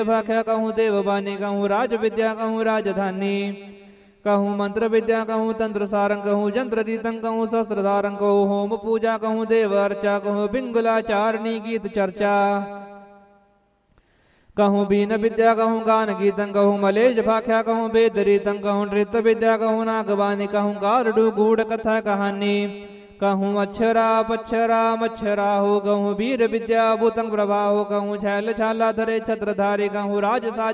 भाख्या कहूँ देववाणी कहूँ राज विद्या कहूँ राजधानी कहूँ मंत्र विद्या कहूँ तंत्र सारंग कहूँ जंत्र रीतं कहूँ शस्त्रधारं कहूँ होम पूजा कहूँ देव अर्चा कहूँ बिंगुलाचारणी गीत चर्चा कहूँ बीन विद्या कहूँ गान गीतं कहूँ मलेश भाख्या कहूँ वेद रीतं कहूँ नृत्य विद्या कहूँ नागवाणी कहूँ गारडू गूढ़ कथा कहानी कहूँ अक्षरा पक्षरा मच्छरा हो कहूँ वीर विद्या भूतंग प्रभा हो कहूँ छैल छाला धरे छत्रधारी कहूँ राज